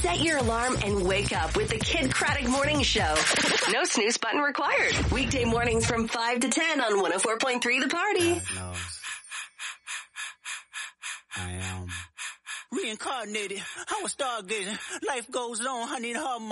Set your alarm and wake up with the Kid Craddock Morning Show. No snooze button required. Weekday mornings from 5 to 10 on 104.3 The Party. I am reincarnated. I was stargazing. Life goes on. I need her.